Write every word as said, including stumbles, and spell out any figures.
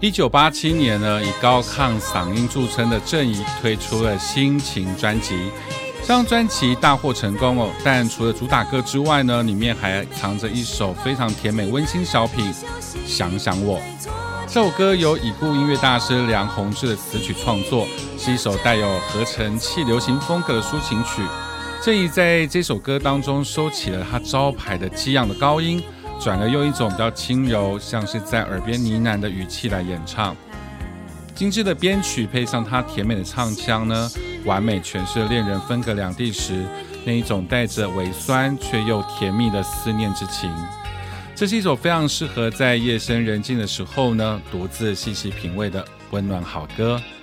一九八七年呢，以高亢嗓音著称的郑怡推出了心情专辑，这张专辑大获成功哦。但除了主打歌之外呢，里面还藏着一首非常甜美温馨小品《想想我》。这首歌由已故音乐大师梁鸿志的词曲创作，是一首带有合成器流行风格的抒情曲。郑怡在这首歌当中收起了他招牌的激昂的高音，转而用一种比较轻柔，像是在耳边呢喃的语气来演唱。精致的编曲配上他甜美的唱腔呢，完美诠释了恋人分隔两地时那一种带着微酸却又甜蜜的思念之情。这是一首非常适合在夜深人静的时候呢，独自细细品味的温暖好歌。